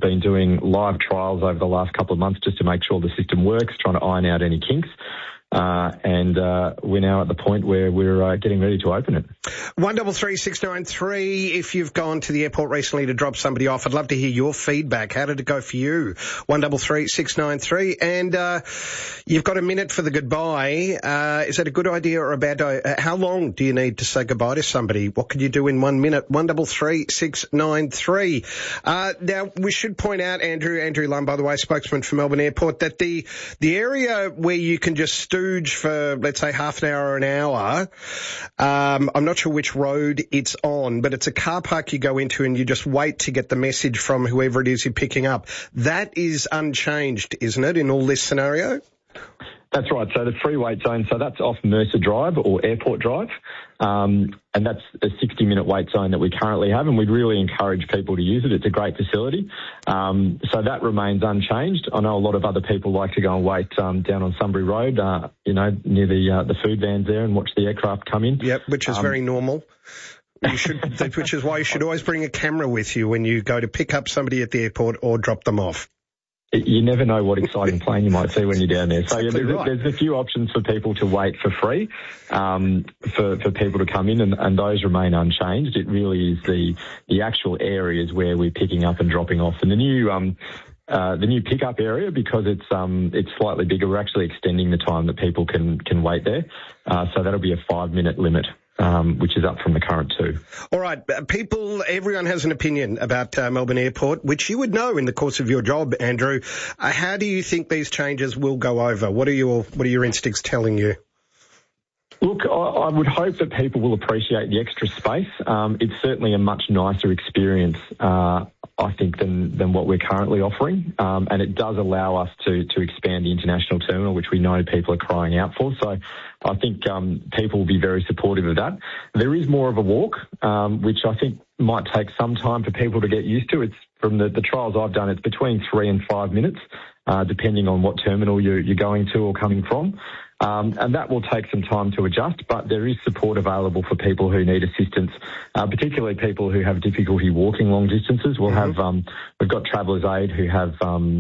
been doing live trials over the last couple of months just to make sure the system works, trying to iron out any kinks. And we're now at the point where we're getting ready to open it. 133693. If you've gone to the airport recently to drop somebody off, I'd love to hear your feedback. How did it go for you? 133693. And you've got a minute for the goodbye. Is that a good idea or a bad idea? How long do you need to say goodbye to somebody? What can you do in 1 minute? 133693. Now, we should point out, Andrew Lum, by the way, spokesman for Melbourne Airport, that the area where you can just stooge for, let's say, half an hour or an hour, I'm not sure which road it's on, but it's a car park you go into and you just wait to get the message from whoever it is you're picking up. That is unchanged, isn't it, in all this scenario? That's right. So the free wait zone, so that's off Mercer Drive or Airport Drive, and that's a 60-minute wait zone that we currently have, and we'd really encourage people to use it. It's a great facility. So that remains unchanged. I know a lot of other people like to go and wait down on Sunbury Road, near the food vans there and watch the aircraft come in. Yep, which is very normal. Which is why you should always bring a camera with you when you go to pick up somebody at the airport or drop them off. You never know what exciting plane you might see when you're down there. So Exactly right. There's a few options for people to wait for free, for people to come in, and those remain unchanged. It really is the actual areas where we're picking up and dropping off. And the new pickup area, because it's slightly bigger, we're actually extending the time that people can wait there. So that'll be a 5-minute limit. Which is up from the current 2. All right, everyone has an opinion about Melbourne Airport, which you would know in the course of your job, Andrew. How do you think these changes will go over? What are your instincts telling you? Look, I would hope that people will appreciate the extra space. It's certainly a much nicer experience, I think, than what we're currently offering. And it does allow us to expand the international terminal, which we know people are crying out for. So I think people will be very supportive of that. There is more of a walk, which I think might take some time for people to get used to. It's from the trials I've done, it's between 3 and 5 minutes, depending on what terminal you're going to or coming from. And that will take some time to adjust, but there is support available for people who need assistance, particularly people who have difficulty walking long distances. We'll have, we've got Travellers Aid who have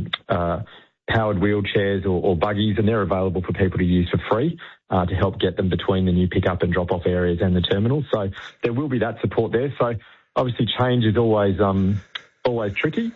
powered wheelchairs or buggies, and they're available for people to use for free to help get them between the new pick-up and drop-off areas and the terminal. So there will be that support there. So obviously change is always tricky.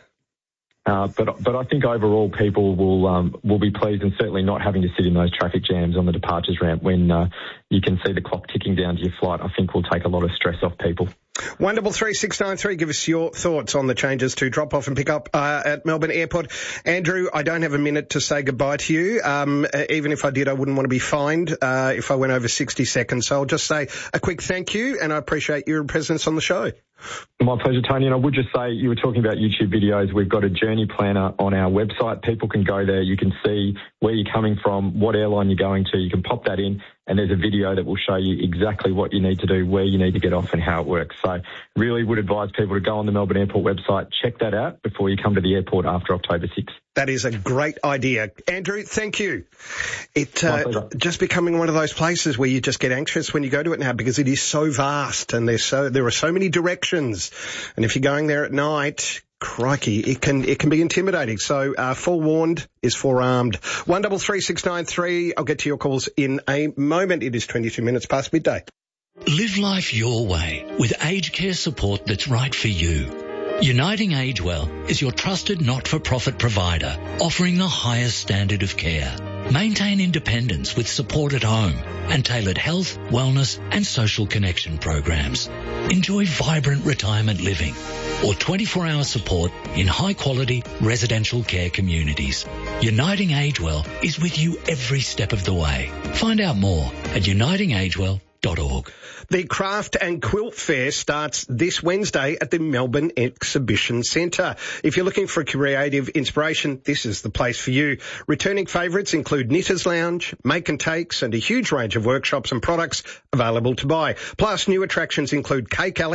But I think overall people will be pleased, and certainly not having to sit in those traffic jams on the departures ramp when you can see the clock ticking down to your flight. I think will take a lot of stress off people. 133693. Give us your thoughts on the changes to drop off and pick up at Melbourne Airport. Andrew, I don't have a minute to say goodbye to you. Even if I did, I wouldn't want to be fined if I went over 60 seconds. So I'll just say a quick thank you, and I appreciate your presence on the show. My pleasure, Tony. And I would just say, you were talking about YouTube videos. We've got a journey planner on our website. People can go there. You can see where you're coming from, what airline you're going to. You can pop that in, and there's a video that will show you exactly what you need to do, where you need to get off, and how it works. So really would advise people to go on the Melbourne Airport website, check that out before you come to the airport after October 6th. That is a great idea. Andrew, thank you. It just becoming one of those places where you just get anxious when you go to it now, because it is so vast and there are so many directions. And if you're going there at night, crikey, it can be intimidating. So forewarned is forearmed. 133693. I'll get to your calls in a moment. It is 22 minutes past midday. Live life your way with aged care support that's right for you. Uniting Age Well is your trusted not-for-profit provider, offering the highest standard of care. Maintain independence with support at home and tailored health, wellness and social connection programs. Enjoy vibrant retirement living or 24-hour support in high-quality residential care communities. Uniting Age Well is with you every step of the way. Find out more at unitingagewell.org. The Craft and Quilt Fair starts this Wednesday at the Melbourne Exhibition Centre. If you're looking for creative inspiration, this is the place for you. Returning favourites include Knitters Lounge, Make and Takes, and a huge range of workshops and products available to buy. Plus, new attractions include Cake Alley,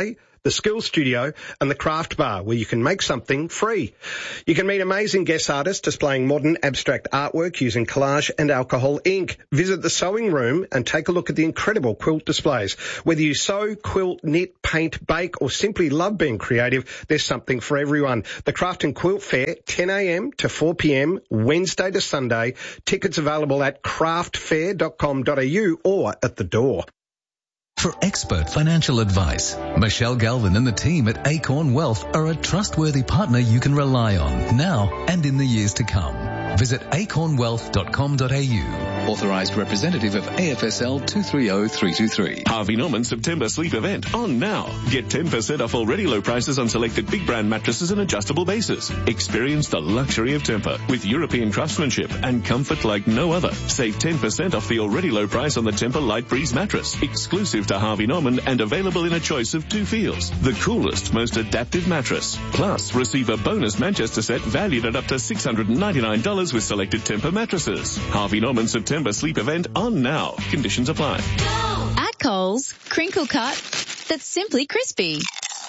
the Skill Studio and the Craft Bar, where you can make something free. You can meet amazing guest artists displaying modern abstract artwork using collage and alcohol ink. Visit the sewing room and take a look at the incredible quilt displays. Whether you sew, quilt, knit, paint, bake, or simply love being creative, there's something for everyone. The Craft and Quilt Fair, 10 a.m. to 4 p.m, Wednesday to Sunday. Tickets available at craftfair.com.au or at the door. For expert financial advice, Michelle Galvin and the team at Acorn Wealth are a trustworthy partner you can rely on now and in the years to come. Visit acornwealth.com.au. Authorised representative of AFSL 230323. Harvey Norman September Sleep Event on now. Get 10% off already low prices on selected big brand mattresses and adjustable bases. Experience the luxury of Tempur with European craftsmanship and comfort like no other. Save 10% off the already low price on the Tempur Light Breeze mattress. Exclusive to Harvey Norman and available in a choice of 2 feels. The coolest, most adaptive mattress. Plus, receive a bonus Manchester set valued at up to $699 with selected Tempur mattresses. Harvey Norman September Sleep Event on now. Conditions apply. At Coles, crinkle cut that's simply crispy.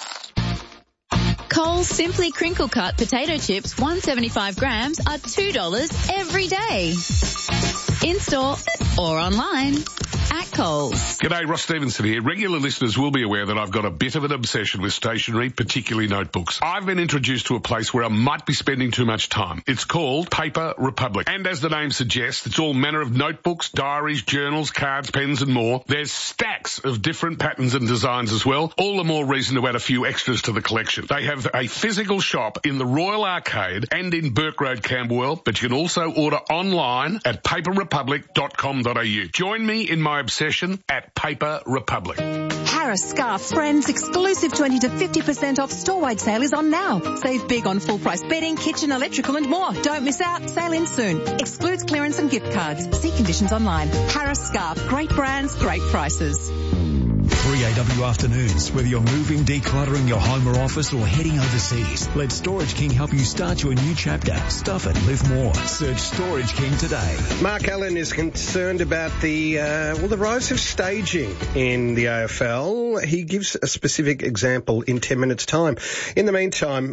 Coles Simply Crinkle Cut potato chips, 175 grams, are $2 every day. In-store or online. At Coles. G'day, Ross Stevenson here. Regular listeners will be aware that I've got a bit of an obsession with stationery, particularly notebooks. I've been introduced to a place where I might be spending too much time. It's called Paper Republic. And as the name suggests, it's all manner of notebooks, diaries, journals, cards, pens and more. There's stacks of different patterns and designs as well. All the more reason to add a few extras to the collection. They have a physical shop in the Royal Arcade and in Burke Road, Camberwell, but you can also order online at paperrepublic.com.au. Join me in my obsession at Paper Republic. Harris Scarf's Friends exclusive 20 to 50% off store-wide sale is on now. Save big on full-price bedding, kitchen, electrical and more. Don't miss out. Sale in soon. Excludes clearance and gift cards. See conditions online. Harris Scarf. Great brands, great prices. 3AW Afternoons. Whether you're moving, decluttering your home or office, or heading overseas, let Storage King help you start your new chapter. Stuff it, live more. Search Storage King today. Mark Allen is concerned about the rise of staging in the AFL. He gives a specific example in 10 minutes' time. In the meantime,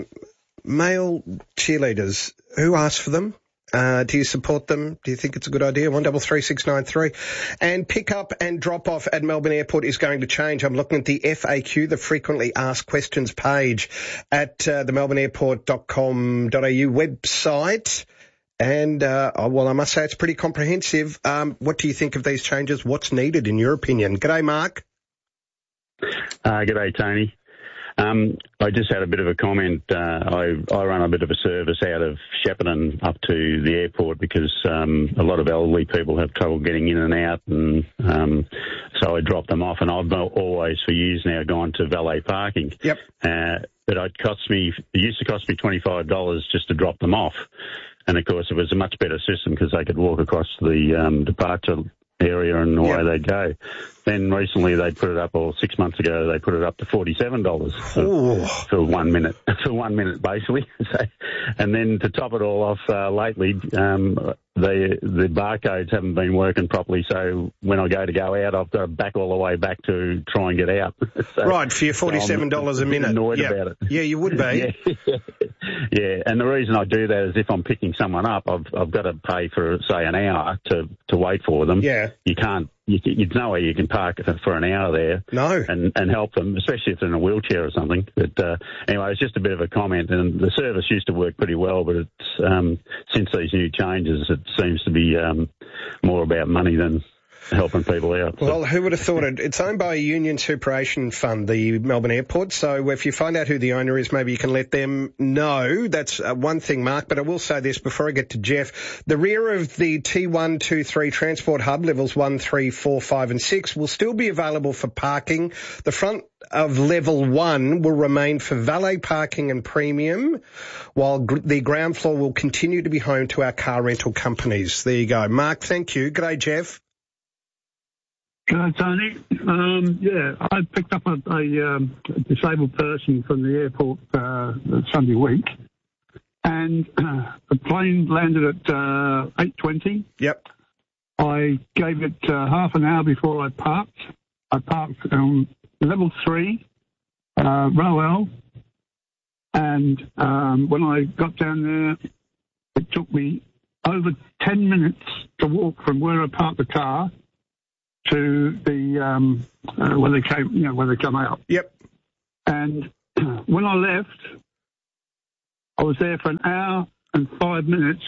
male cheerleaders, who asked for them? Do you support them? Do you think it's a good idea? 133693. And pick up and drop off at Melbourne Airport is going to change. I'm looking at the FAQ, the frequently asked questions page at the melbourneairport.com.au website. And, I must say it's pretty comprehensive. What do you think of these changes? What's needed in your opinion? G'day, Mark. G'day, Tony. I just had a bit of a comment. I run a bit of a service out of Shepparton up to the airport because a lot of elderly people have trouble getting in and out, and so I drop them off. And I've always, for years now, gone to valet parking. Yep. But it used to cost me $25 just to drop them off. And, of course, it was a much better system because they could walk across the departure area and away they'd go. Then recently they put it up, or 6 months ago, they put it up to $47 for 1 minute, basically. So, and then to top it all off, lately, the barcodes haven't been working properly, so when I go out, I've got to back all the way back to try and get out. So, right, for your $47 a minute. Annoyed about it. Yeah, you would be. Yeah, and the reason I do that is if I'm picking someone up, I've got to pay for, say, an hour to wait for them. Yeah. You can't. There's no way you can park for an hour there. No. And help them, especially if they're in a wheelchair or something. But anyway, it's just a bit of a comment. And the service used to work pretty well, but it's since these new changes, it seems to be more about money than helping people out. Well, who would have thought it? It's owned by a union superannuation fund, the Melbourne Airport. So if you find out who the owner is, maybe you can let them know. That's one thing, Mark. But I will say this before I get to Jeff. The rear of the T1, 2, 3 transport hub, levels 1, 3, 4, 5 and 6, will still be available for parking. The front of level 1 will remain for valet parking and premium, while the ground floor will continue to be home to our car rental companies. There you go. Mark, thank you. G'day, Jeff. G'day, Tony. I picked up a disabled person from the airport Sunday week, and the plane landed at 8:20. Yep. I gave it half an hour before I parked. I parked on level 3 Rowell. And when I got down there, it took me over 10 minutes to walk from where I parked the car to the where they come out. Yep. And when I left, I was there for an hour and 5 minutes,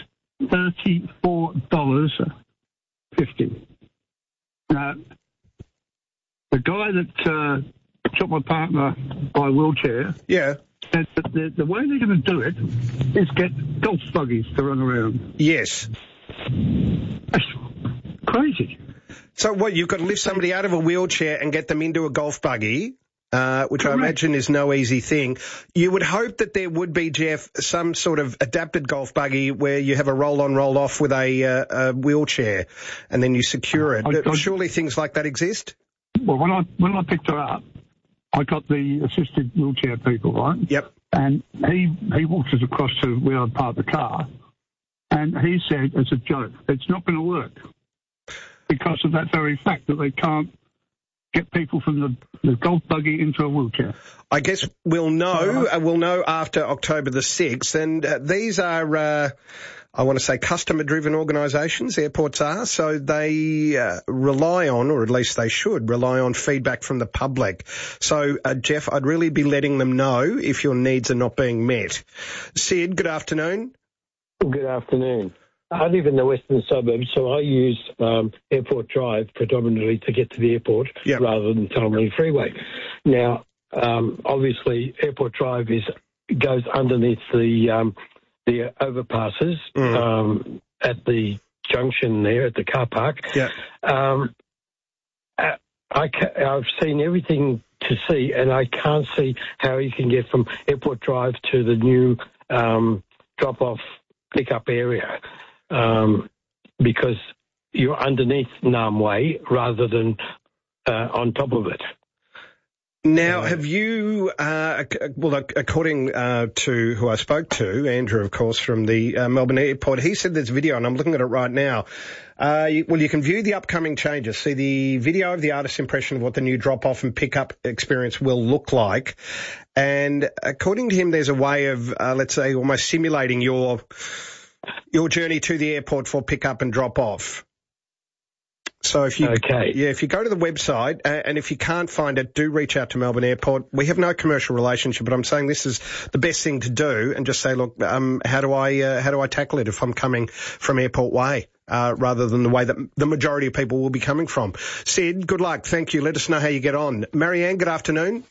$34.50. Now, the guy that took my partner by wheelchair, said that the way they're going to do it is get golf buggies to run around. Yes. That's crazy. So what, you've got to lift somebody out of a wheelchair and get them into a golf buggy, which I imagine is no easy thing. You would hope that there would be, Jeff, some sort of adapted golf buggy where you have a roll-on, roll-off with a wheelchair and then you secure it. Surely things like that exist? Well, when I picked her up, I got the assisted wheelchair people, right? Yep. And he walked us across to where I parked the car, and he said, as a joke, it's not going to work because of that very fact that they can't get people from the golf buggy into a wheelchair. I guess we'll know after October the 6th, and these are, I want to say, customer-driven organisations, airports are, so they rely on, or at least they should, rely on feedback from the public. So, Jeff, I'd really be letting them know if your needs are not being met. Sid, good afternoon. Good afternoon. I live in the western suburbs, so I use Airport Drive predominantly to get to the airport rather than Tullamarine Freeway. Now, obviously, Airport Drive goes underneath the overpasses at the junction there at the car park. Yeah. I've seen everything to see, and I can't see how you can get from Airport Drive to the new drop-off pickup area because you're underneath Nam Way rather than on top of it. Now, have you, according to who I spoke to, Andrew, of course, from the Melbourne Airport, he said there's video, and I'm looking at it right now. You can view the upcoming changes, see the video of the artist's impression of what the new drop-off and pick-up experience will look like. And according to him, there's a way of, let's say, almost simulating your journey to the airport for pick-up and drop-off. So if you go to the website, and if you can't find it, do reach out to Melbourne Airport. We have no commercial relationship, but I'm saying this is the best thing to do, and just say, look, how do I tackle it if I'm coming from Airport Way, rather than the way that the majority of people will be coming from. Sid, good luck. Thank you. Let us know how you get on. Marianne, good afternoon.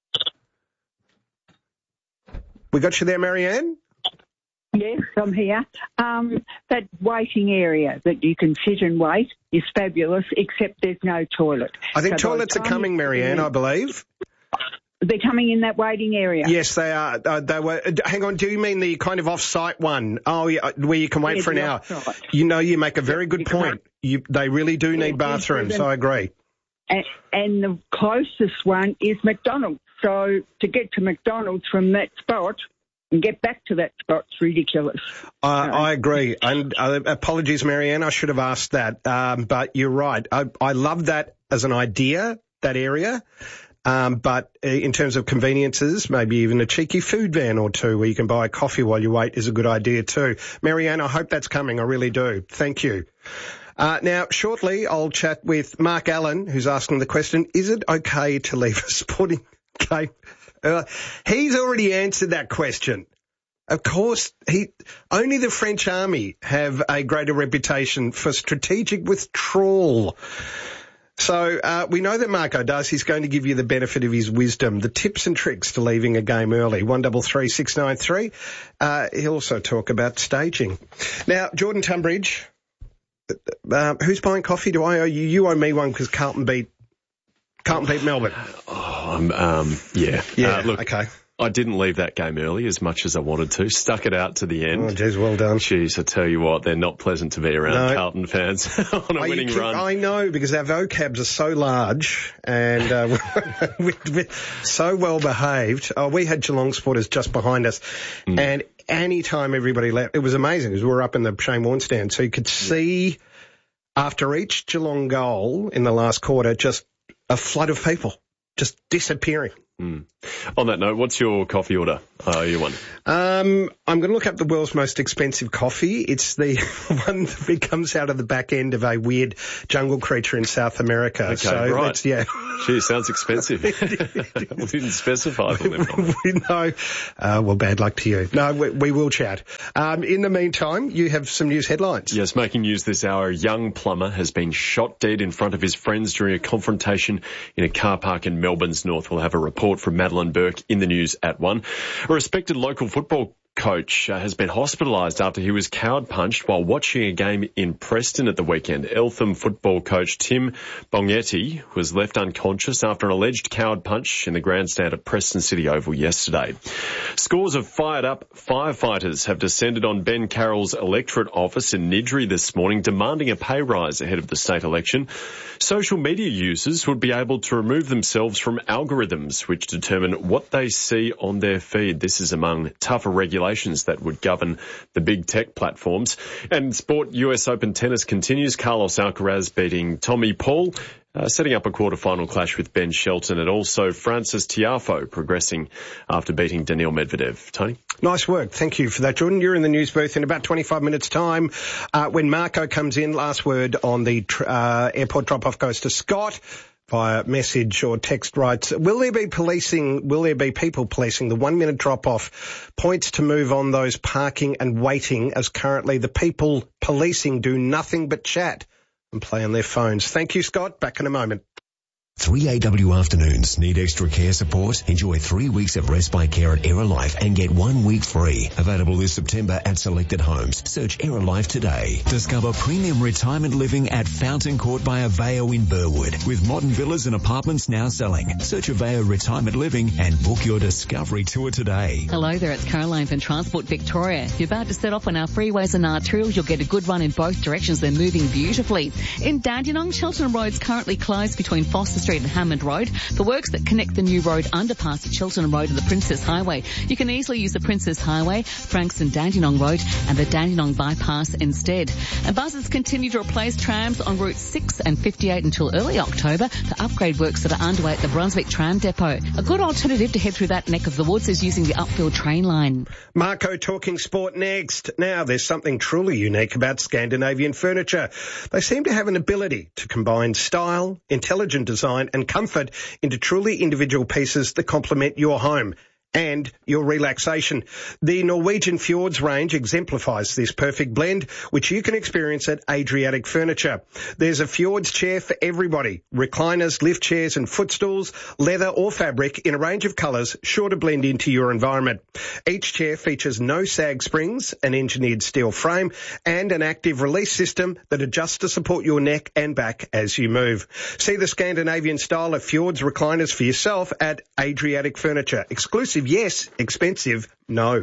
We got you there, Marianne? Yes, I'm here. That waiting area that you can sit and wait is fabulous, except there's no toilet. I think toilets are coming, Marianne, I believe. They're coming in that waiting area? Yes, they are. Hang on, do you mean the kind of off-site one? Oh, yeah, where you can wait for an hour. Off-site. You know, you make a very good point. They really do need bathrooms, I agree. And the closest one is McDonald's. So to get to McDonald's from that spot and get back to that spot's ridiculous. I agree. And apologies, Marianne, I should have asked that. But you're right. I love that as an idea, that area. But in terms of conveniences, maybe even a cheeky food van or two where you can buy a coffee while you wait is a good idea too. Marianne, I hope that's coming. I really do. Thank you. Now, shortly, I'll chat with Mark Allen, who's asking the question, is it okay to leave a sporting game? He's already answered that question. Of course, only the French army have a greater reputation for strategic withdrawal. So we know that Marco does. He's going to give you the benefit of his wisdom, the tips and tricks to leaving a game early. 133 693. He'll also talk about staging. Now, Jordan Tunbridge, who's buying coffee? Do I owe you? You owe me one because Carlton beat Melbourne. Yeah. Look, okay. I didn't leave that game early as much as I wanted to. Stuck it out to the end. Oh, geez, well done. Jeez, I tell you what, they're not pleasant to be around, Carlton fans, on a winning run. I know, because our vocabs are so large and we're so well behaved. We had Geelong supporters just behind us, and any time everybody left, it was amazing because we were up in the Shane Warne stand, so you could see after each Geelong goal in the last quarter just a flood of people just disappearing. On that note, what's your coffee order? You one? I'm going to look up the world's most expensive coffee. It's the one that comes out of the back end of a weird jungle creature in South America. Okay, so right. Yeah. Gee, sounds expensive. We didn't specify. No. Well, bad luck to you. No, we will chat. In the meantime, you have some news headlines. Yes, making news this hour. A young plumber has been shot dead in front of his friends during a confrontation in a car park in Melbourne's north. We'll have a report from Madeline Burke in the news at 1. A respected local football coach has been hospitalised after he was coward punched while watching a game in Preston at the weekend. Eltham football coach Tim Bongetti was left unconscious after an alleged coward punch in the grandstand at Preston City Oval yesterday. Scores of fired-up firefighters have descended on Ben Carroll's electorate office in Niddrie this morning, demanding a pay rise ahead of the state election. Social media users would be able to remove themselves from algorithms which determine what they see on their feed. This is among tougher regulations that would govern the big tech platforms. And sport, US Open tennis continues. Carlos Alcaraz beating Tommy Paul, setting up a quarter-final clash with Ben Shelton, and also Francis Tiafoe progressing after beating Daniil Medvedev. Tony? Nice work. Thank you for that, Jordan. You're in the news booth in about 25 minutes' time. When Marco comes in, last word on the airport drop-off goes to Scott via message or text writes, will there be people policing the 1 minute drop-off points to move on those parking and waiting, as currently the people policing do nothing but chat and play on their phones? Thank you, Scott. Back in a moment. 3AW afternoons. Need extra care support? Enjoy 3 weeks of respite care at Aerolife and get 1 week free. Available this September at selected homes. Search Aerolife today. Discover premium retirement living at Fountain Court by Aveo in Burwood. With modern villas and apartments now selling. Search Aveo Retirement Living and book your discovery tour today. Hello there, it's Caroline from Transport Victoria. If you're about to set off on our freeways and arterials, you'll get a good run in both directions. They're moving beautifully. In Dandenong, Cheltenham Road's currently closed between Foster Street and Hammond Road for works that connect the new road underpass at Cheltenham Road and the Princess Highway. You can easily use the Princess Highway, Frankston Dandenong Road and the Dandenong Bypass instead. And buses continue to replace trams on routes 6 and 58 until early October for upgrade works that are underway at the Brunswick Tram Depot. A good alternative to head through that neck of the woods is using the Upfield train line. Marco talking sport next. Now, there's something truly unique about Scandinavian furniture. They seem to have an ability to combine style, intelligent design and comfort into truly individual pieces that complement your home and your relaxation. The Norwegian Fjords range exemplifies this perfect blend, which you can experience at Adriatic Furniture. There's a Fjords chair for everybody. Recliners, lift chairs and footstools, leather or fabric in a range of colours, sure to blend into your environment. Each chair features no sag springs, an engineered steel frame and an active release system that adjusts to support your neck and back as you move. See the Scandinavian style of Fjords recliners for yourself at Adriatic Furniture. Exclusive, yes. Expensive, no.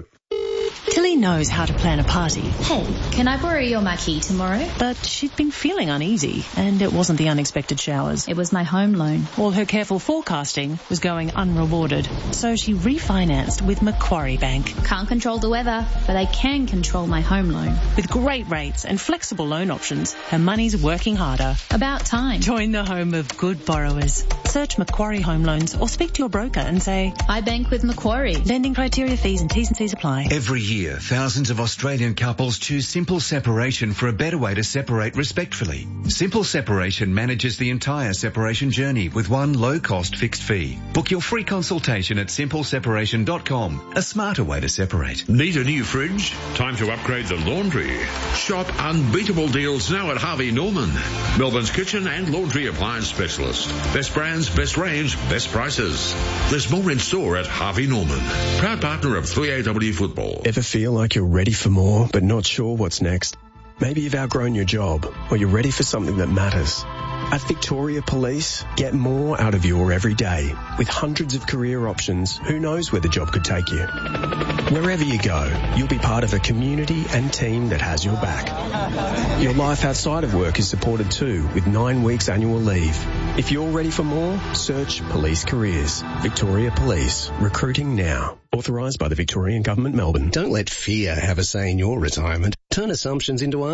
Tilly knows how to plan a party. Hey, can I borrow your marquee tomorrow? But she'd been feeling uneasy, and it wasn't the unexpected showers. It was my home loan. All her careful forecasting was going unrewarded, so she refinanced with Macquarie Bank. Can't control the weather, but I can control my home loan. With great rates and flexible loan options, her money's working harder. About time. Join the home of good borrowers. Search Macquarie Home Loans or speak to your broker and say, I bank with Macquarie. Lending criteria, fees and T's and C's apply. Every year, thousands of Australian couples choose Simple Separation for a better way to separate respectfully. Simple Separation manages the entire separation journey with one low-cost fixed fee. Book your free consultation at simpleseparation.com. A smarter way to separate. Need a new fridge? Time to upgrade the laundry. Shop unbeatable deals now at Harvey Norman, Melbourne's kitchen and laundry appliance specialist. Best brands, best range, best prices. There's more in store at Harvey Norman, proud partner of 3AW Football. Ever feel like you're ready for more but not sure what's next? Maybe you've outgrown your job or you're ready for something that matters. At Victoria Police, get more out of your everyday. With hundreds of career options, who knows where the job could take you? Wherever you go, you'll be part of a community and team that has your back. Your life outside of work is supported too, with 9 weeks annual leave. If you're ready for more, search Police Careers. Victoria Police. Recruiting now. Authorised by the Victorian Government, Melbourne. Don't let fear have a say in your retirement. Turn assumptions into answers.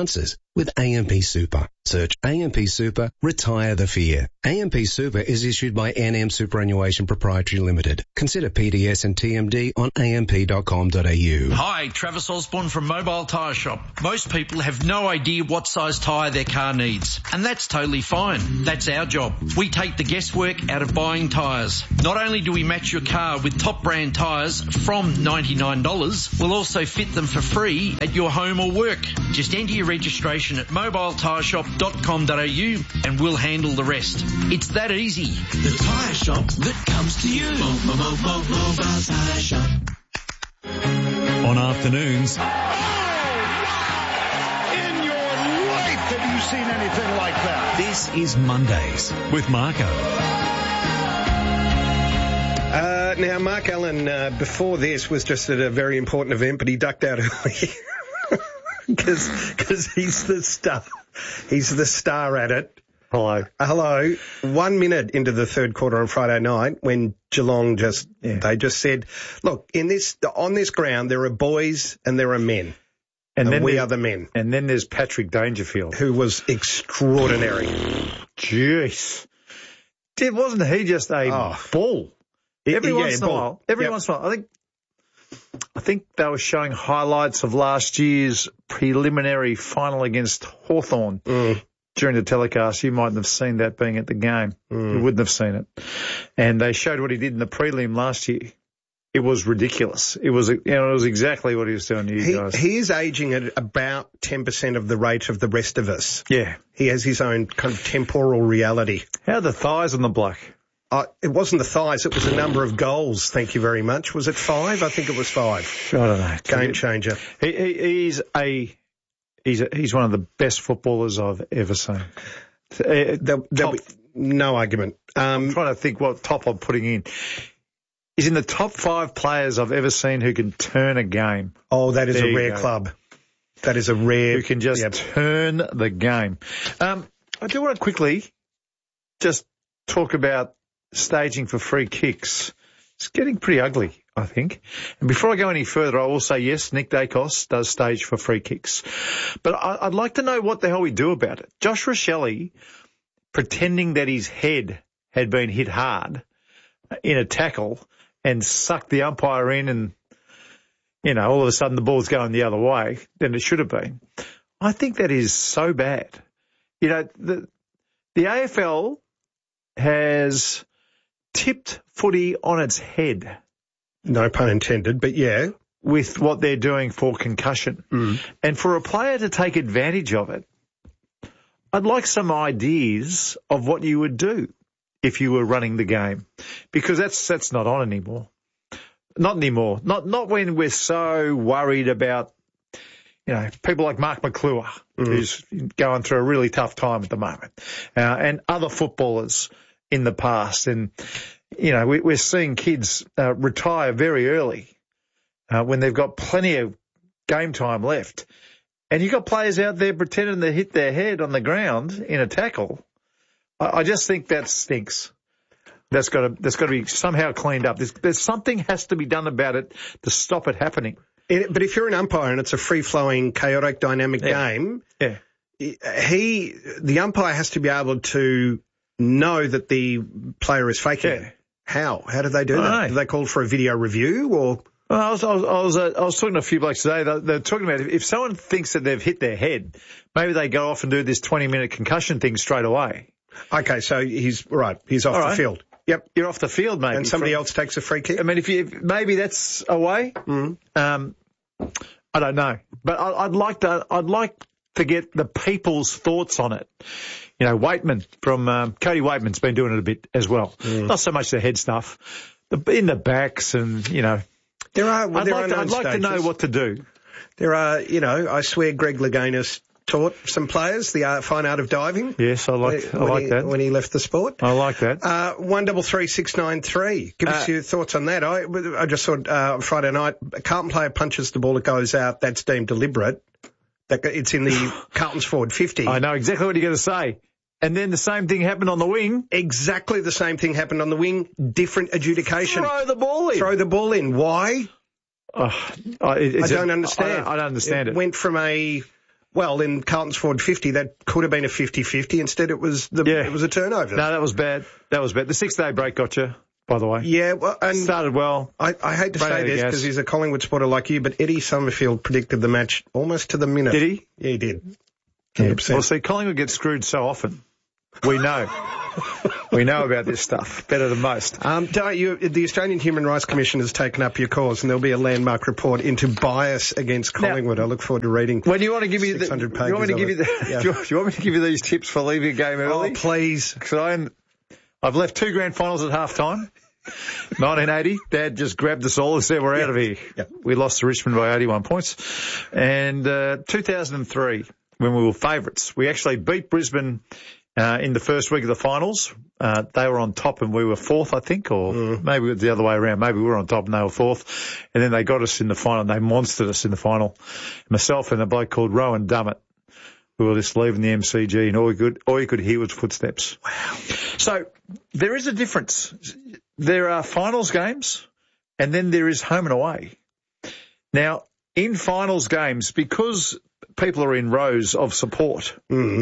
with AMP Super. Search AMP Super, retire the fear. AMP Super is issued by NM Superannuation Proprietary Limited. Consider PDS and TMD on amp.com.au. Hi, Travis Osborne from Mobile Tyre Shop. Most people have no idea what size tyre their car needs, and that's totally fine. That's our job. We take the guesswork out of buying tyres. Not only do we match your car with top brand tyres from $99, we'll also fit them for free at your home or work. Just enter your registration at mobiletyresshop.com.au and we'll handle the rest. It's that easy. The tyre shop that comes to you. Mobile Tyre Shop. On afternoons. In your life have you seen anything like that? This is Mondays with Marco. Now, Mark Allen, before this, was just at a very important event, but he ducked out early. Because he's the star. He's the star at it. Hello. 1 minute into the third quarter on Friday night, when Geelong they just said, look, on this ground, there are boys and there are men. And then we are the men. And then there's Patrick Dangerfield, who was extraordinary. Jeez. Wasn't he just a bull? Every once in a while, I think they were showing highlights of last year's preliminary final against Hawthorn during the telecast. You mightn't have seen that being at the game. You wouldn't have seen it. And they showed what he did in the prelim last year. It was ridiculous. It was exactly what he was doing to you guys. He is aging at about 10% of the rate of the rest of us. Yeah. He has his own kind of temporal reality. How are the thighs on the bloke? It wasn't the thighs, it was the number of goals, thank you very much. Was it 5? I think it was 5. I don't know. Game changer. He's one of the best footballers I've ever seen. No argument. I'm trying to think what top I'm putting in. He's in the top 5 players I've ever seen who can turn a game. Oh, that is a rare club. That is a rare... Who can just turn the game. I do want to quickly just talk about staging for free kicks. It's getting pretty ugly, I think. And before I go any further, I will say, yes, Nick Dacos does stage for free kicks. But I'd like to know what the hell we do about it. Josh Rochelle pretending that his head had been hit hard in a tackle and sucked the umpire in and, all of a sudden the ball's going the other way than it should have been. I think that is so bad. The AFL has tipped footy on its head. No pun intended, but yeah. With what they're doing for concussion. And for a player to take advantage of it, I'd like some ideas of what you would do if you were running the game. Because that's not on anymore. Not anymore. Not when we're so worried about, people like Mark McClure, who's going through a really tough time at the moment, and other footballers in the past. And, we're seeing kids retire very early when they've got plenty of game time left. And you've got players out there pretending to hit their head on the ground in a tackle. I just think that stinks. That's got to be somehow cleaned up. There's something has to be done about it to stop it happening. But if you're an umpire and it's a free-flowing, chaotic, dynamic game, the umpire has to be able to know that the player is faking it. How? How do they do that? Do they call for a video review or? Well, I was talking to a few blokes today. They're talking about if someone thinks that they've hit their head, maybe they go off and do this 20-minute concussion thing straight away. Okay, so he's off the field. Yep, you're off the field, maybe. And somebody else takes a free kick. I mean, maybe that's a way. I don't know, but I'd like to get the people's thoughts on it. Waitman from Cody Waitman's been doing it a bit as well. Not so much the head stuff, in the backs and I'd like to know what to do. There are, I swear Greg Louganis taught some players the fine art of diving. Yes, I like that. When he left the sport. I like that. 133693. Give us your thoughts on that. I just thought Friday night, a Carlton player punches the ball, it goes out, that's deemed deliberate. It's in the Carlton's forward 50. I know exactly what you're going to say. And then the same thing happened on the wing. Exactly the same thing happened on the wing. Different adjudication. Throw the ball in. Why? I don't understand. I don't understand it. Went from a Well, in Carlton's Ford 50, that could have been a 50-50. Instead, it was a turnover. No, that was bad. The 6-day break got you, by the way. Yeah, well, and started well. I hate to say this because he's a Collingwood supporter like you, but Eddie Summerfield predicted the match almost to the minute. Did he? Yeah, he did. Yeah. Well, see, Collingwood gets screwed so often. We know. We know about this stuff better than most. The Australian Human Rights Commission has taken up your cause, and there'll be a landmark report into bias against Collingwood. I look forward to reading. When you want to give me 600 pages. You want me to give you do you want me to give you these tips for leaving a game early? Oh, please. Because I've left 2 grand finals at half time. 1980, Dad just grabbed us all and said, we're out of here. Yep. We lost to Richmond by 81 points. And 2003, when we were favourites, we actually beat Brisbane in the first week of the finals. They were on top and we were fourth, I think, or maybe it was the other way around. Maybe we were on top and they were fourth. And then they got us in the final. They monstered us in the final. Myself and a bloke called Rowan Dummett. We were just leaving the MCG and all you could hear was footsteps. Wow. So there is a difference. There are finals games and then there is home and away. Now, in finals games, because people are in rows of support,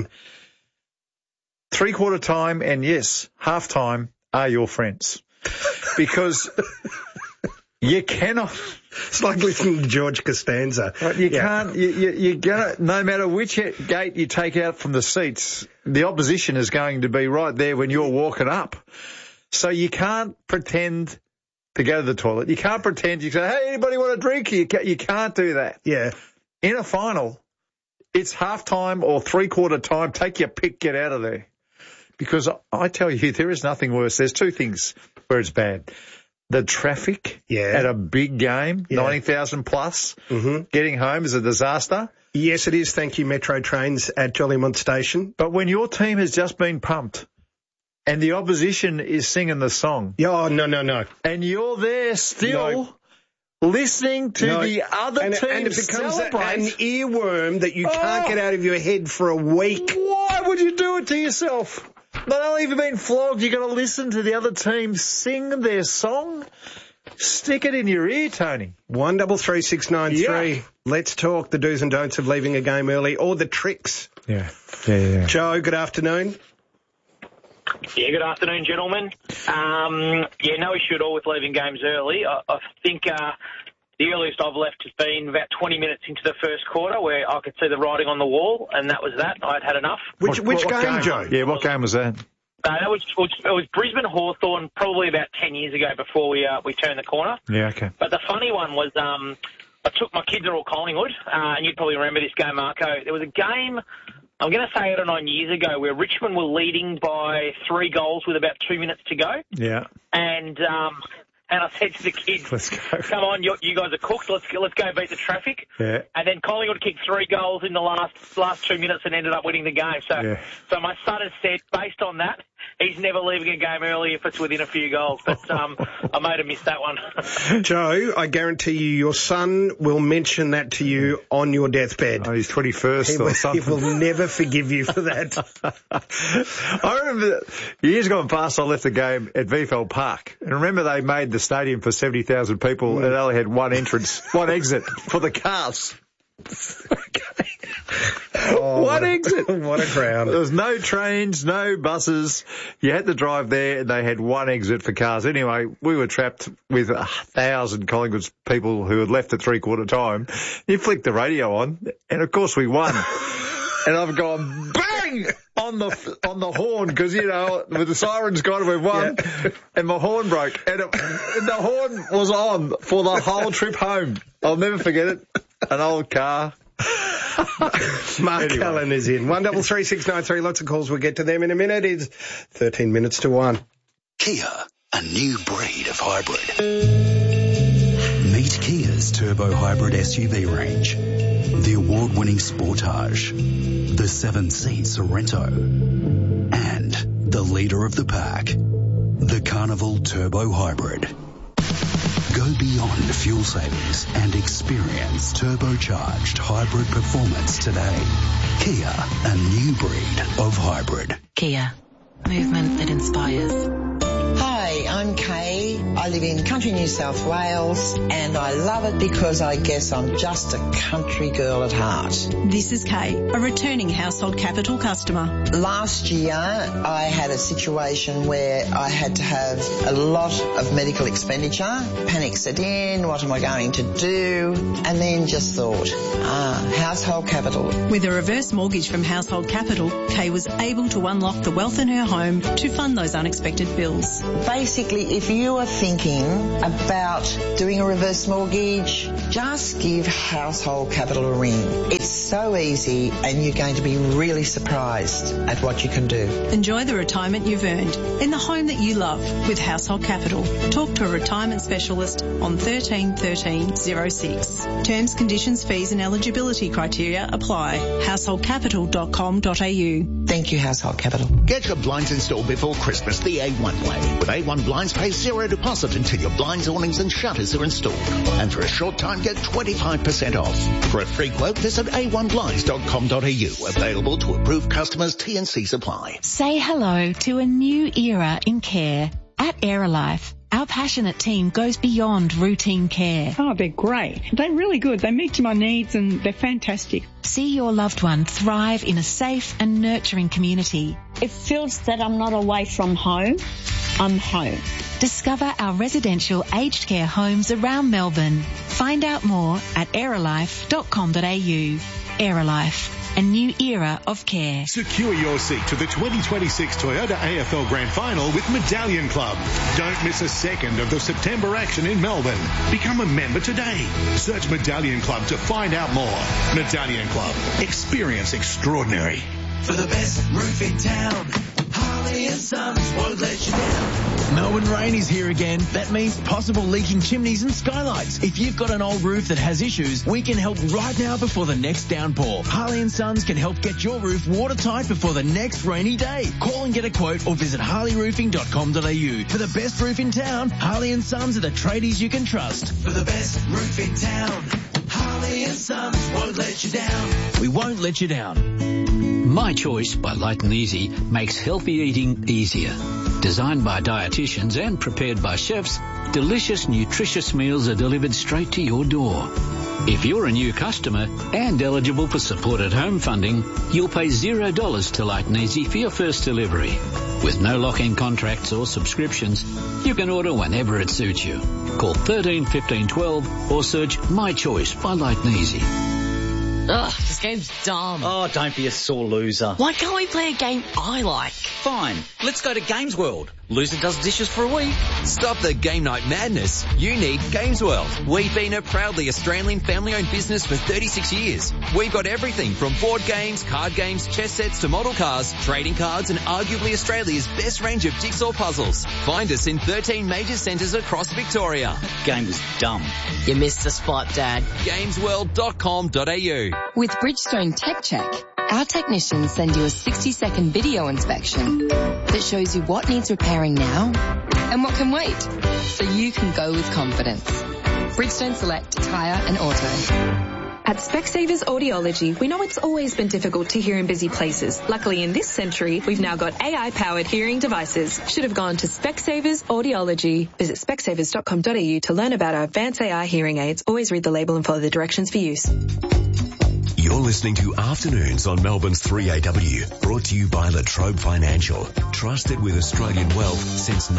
3/4 time and, yes, half time are your friends. Because you cannot... It's like listening to George Costanza. You can't... You're gonna, no matter which gate you take out from the seats, the opposition is going to be right there when you're walking up. So you can't pretend to go to the toilet. You can't pretend you say, hey, anybody want a drink? You can't do that. Yeah. In a final, it's half time or 3/4 time. Take your pick, get out of there. Because I tell you, there is nothing worse. There's 2 things where it's bad. The traffic at a big game, 90,000 plus, getting home is a disaster. Yes, it is. Thank you, Metro Trains at Jolimont Station. But when your team has just been pumped and the opposition is singing the song. Oh, no. And you're there still listening to the other team and it becomes celebrate. An earworm that you can't get out of your head for a week. Why would you do it to yourself? Not only have you been flogged, you've got to listen to the other team sing their song. Stick it in your ear, Tony. 133693. Yeah. Let's talk the do's and don'ts of leaving a game early or the tricks. Yeah. Joe, good afternoon. Yeah, good afternoon, gentlemen. No issue at all with leaving games early. I think the earliest I've left has been about 20 minutes into the first quarter where I could see the writing on the wall, and that was that. I'd had enough. Which game, Joe? Yeah, what game was that? It was Brisbane Hawthorn probably about 10 years ago before we turned the corner. Yeah, okay. But the funny one was I took my kids are all Collingwood, and you'd probably remember this game, Marco. There was a game, I'm going to say 8 or 9 years ago, where Richmond were leading by 3 goals with about 2 minutes to go. Yeah. And I said to the kids, let's go. Come on, you guys are cooked. Let's go beat the traffic. Yeah. And then Collingwood kicked 3 goals in the last 2 minutes and ended up winning the game. So my son has said, based on that, he's never leaving a game early if it's within a few goals. But I made him miss that one. Joe, I guarantee you your son will mention that to you on your deathbed. On his 21st or something. He will never forgive you for that. I remember years gone past, I left the game at VFL Park. And remember they made the stadium for 70,000 people and they only had one exit for the cars. One exit. What a crowd. There was no trains, no buses. You had to drive there and they had one exit for cars. Anyway, we were trapped with 1,000 Collingwood people who had left at 3/4 time. You flicked the radio on and of course we won. And I've gone bang on the horn because, with the sirens gone, we've won. Yeah. And my horn broke. And the horn was on for the whole trip home. I'll never forget it. An old car. Mark Allen is in. 133693. Lots of calls. We'll get to them in a minute. It's 13 minutes to 1. Kia, a new breed of hybrid. Meet Kia's turbo hybrid SUV range. The award-winning Sportage, the 7-seat Sorento, and the leader of the pack, the Carnival Turbo Hybrid. Go beyond fuel savings and experience turbocharged hybrid performance today. Kia, a new breed of hybrid. Kia, movement that inspires. Hi, I'm Kay. I live in country New South Wales and I love it because I guess I'm just a country girl at heart. This is Kay, a returning Household Capital customer. Last year I had a situation where I had to have a lot of medical expenditure. Panic set in, what am I going to do? And then just thought, Household Capital. With a reverse mortgage from Household Capital, Kay was able to unlock the wealth in her home to fund those unexpected bills. Basically, if you are thinking about doing a reverse mortgage, just give Household Capital a ring. It's so easy and you're going to be really surprised at what you can do. Enjoy the retirement you've earned in the home that you love with Household Capital. Talk to a retirement specialist on 13 13 06. Terms, conditions, fees and eligibility criteria apply. householdcapital.com.au. Thank you, Household Capital. Get your blinds installed before Christmas the A1 way. With A1 Blinds, pay zero deposit until your blinds, awnings and shutters are installed. And for a short time, get 25% off. For a free quote, visit a1blinds.com.au. Available to approved customers, T&Cs apply. Say hello to a new era in care. At Aerolife, our passionate team goes beyond routine care. Oh, they're great. They're really good. They meet my needs and they're fantastic. See your loved one thrive in a safe and nurturing community. It feels that I'm not away from home. I'm home. Discover our residential aged care homes around Melbourne. Find out more at aerolife.com.au. Aerolife, a new era of care. Secure your seat to the 2026 Toyota AFL Grand Final with Medallion Club. Don't miss a second of the September action in Melbourne. Become a member today. Search Medallion Club to find out more. Medallion Club. Experience extraordinary. For the best roof in town, Harley and Sons won't let you down. Melbourne rain is here again. That means possible leaking chimneys and skylights. If you've got an old roof that has issues, we can help right now before the next downpour. Harley and Sons can help get your roof watertight before the next rainy day. Call and get a quote or visit harleyroofing.com.au. For the best roof in town, Harley and Sons are the tradies you can trust. For the best roof in town, Harley and Sons won't let you down. We won't let you down. My Choice by Light and Easy makes healthy eating easier. Designed by dietitians and prepared by chefs, delicious, nutritious meals are delivered straight to your door. If you're a new customer and eligible for supported home funding, you'll pay $0 to Light and Easy for your first delivery. With no lock-in contracts or subscriptions, you can order whenever it suits you. Call 13 15 12 or search My Choice by Light and Easy. Ugh, this game's dumb. Oh, don't be a sore loser. Why can't we play a game I like? Fine, let's go to Games World. Loser does dishes for a week. Stop the game night madness. You need Games World. We've been a proudly Australian family-owned business for 36 years. We've got everything from board games, card games, chess sets to model cars, trading cards and arguably Australia's best range of jigsaw puzzles. Find us in 13 major centres across Victoria. Game was dumb. You missed the spot, Dad. Gamesworld.com.au. With Bridgestone Tech Check, our technicians send you a 60-second video inspection that shows you what needs repairing now and what can wait, so you can go with confidence. Bridgestone Select Tyre and Auto. At Specsavers Audiology, we know it's always been difficult to hear in busy places. Luckily, in this century, we've now got AI-powered hearing devices. Should have gone to Specsavers Audiology. Visit specsavers.com.au to learn about our advanced AI hearing aids. Always read the label and follow the directions for use. You're listening to Afternoons on Melbourne's 3AW, brought to you by La Trobe Financial, trusted with Australian wealth since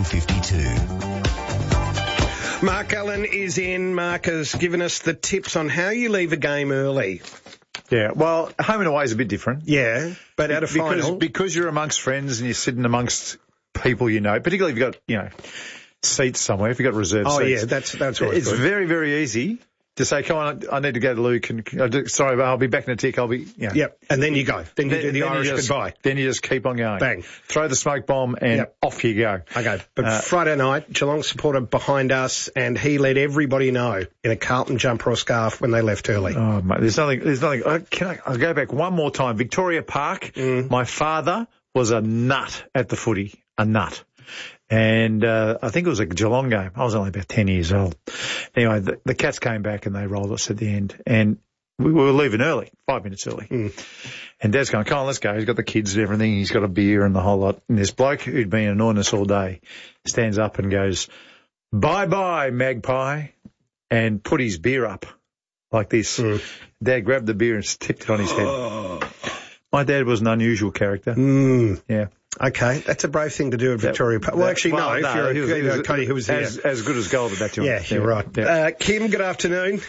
1952. Mark Allen is in. Mark has given us the tips on how you leave a game early. Yeah, well, home and away is a bit different. Yeah, but at a final. Because you're amongst friends and you're sitting amongst people you know, particularly if you've got, seats somewhere, if you've got reserved seats. Oh, yeah, that's always It's good. very, very easy to say, come on, I need to go to Luke, and sorry, but I'll be back in a tick. Yep, and then you go. Then you do the Irish goodbye. Then you just keep on going. Bang. Throw the smoke bomb and off you go. Okay, but Friday night, Geelong supporter behind us, and he let everybody know in a Carlton jumper or scarf when they left early. Oh, mate, there's nothing. I'll go back one more time. Victoria Park, my father was a nut at the footy, a nut. And I think it was a Geelong game. I was only about 10 years old. Anyway, the Cats came back and they rolled us at the end. And we were leaving early, 5 minutes early. And Dad's going, come on, let's go. He's got the kids and everything. He's got a beer and the whole lot. And this bloke who'd been annoying us all day stands up and goes, Bye-bye, Magpie, and put his beer up like this. Dad grabbed the beer and tipped it on his head. My dad was an unusual character. Yeah. Okay, that's a brave thing to do at Victoria Park. Well, actually, no. Cody, who was there. As good as gold at that time. Yeah, you're right. Yeah. Kim, good afternoon.